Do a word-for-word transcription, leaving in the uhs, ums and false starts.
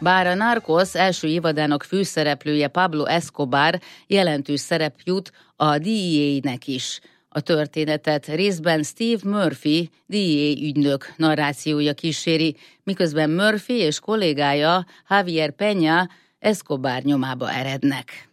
Bár a Narcos első évadának főszereplője Pablo Escobar jelentős szerep jut a dé é á-nek is. A történetet részben Steve Murphy, dé é á ügynök narrációja kíséri, miközben Murphy és kollégája Javier Peña Escobar nyomába erednek.